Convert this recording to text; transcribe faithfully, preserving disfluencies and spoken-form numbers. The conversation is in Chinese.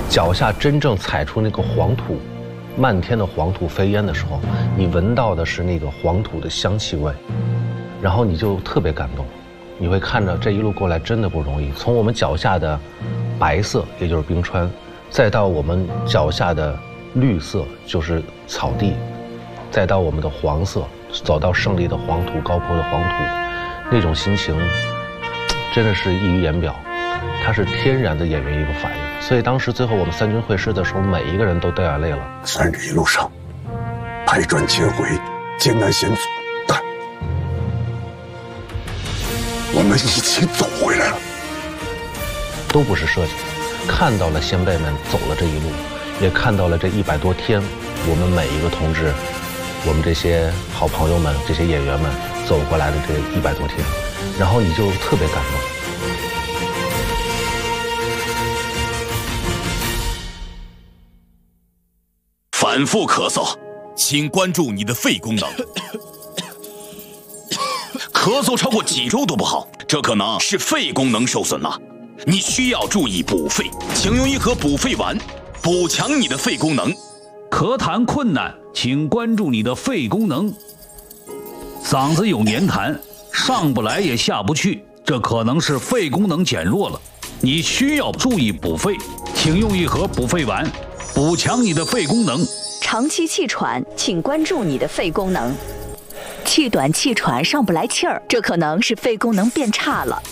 脚下真正踩出那个黄土，漫天的黄土飞烟的时候，你闻到的是那个黄土的香气味，然后你就特别感动。你会看着这一路过来真的不容易，从我们脚下的白色，也就是冰川，再到我们脚下的绿色，就是草地，再到我们的黄色，走到胜利的黄土，高坡的黄土，那种心情真的是溢于言表，它是天然的演员一个反应。所以当时最后我们三军会师的时候，每一个人都掉眼泪了。 虽然这一路上百转千回，艰难险阻，但我们一起走回来了。 都不是设计的，看到了先辈们走了这一路，也看到了这一百多天，我们每一个同志，我们这些好朋友们，这些演员们走过来的这一百多天，然后你就特别感动。 反复咳嗽，请关注你的肺功能。咳嗽超过几周都不好，这可能是肺功能受损了。你需要注意补肺，请用一盒补肺丸，补强你的肺功能。 咳痰困难，请关注你的肺功能。嗓子有黏痰，上不来也下不去，这可能是肺功能减弱了。你需要注意补肺，请用一盒补肺丸，补强你的肺功能。 长期气喘，请关注你的肺功能。气短气喘上不来气儿，这可能是肺功能变差了。